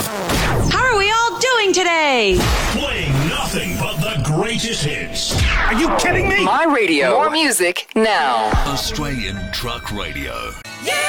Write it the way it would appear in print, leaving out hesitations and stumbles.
How are we all doing today? Playing nothing but the greatest hits. Are you kidding me? My radio. More music now. Australian Truck Radio.